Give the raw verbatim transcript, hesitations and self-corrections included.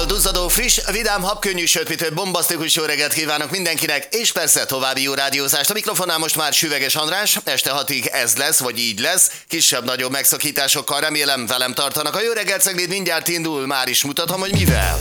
Budapestről duzzadó, friss, vidám, habkönnyű, sőt, mitől bombasztikus jó reggelt kívánok mindenkinek, és persze további jó rádiózást. A mikrofonnál most már Süveges András, este hatig ez lesz, vagy így lesz, kisebb-nagyobb megszakításokkal remélem velem tartanak. A jó reggelt szegléd mindjárt indul, már is mutatom, hogy mivel.